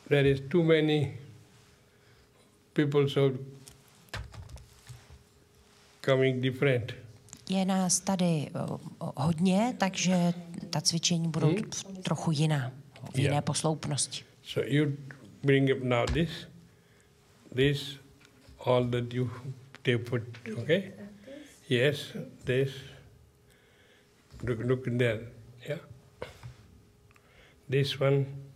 there is too many people so coming different. Je nás tady hodně, takže ta cvičení budou trochu jiná, v jiné posloupnosti. So you bring up now this, all that you put, okay? Yes, this. Look there, yeah. This one.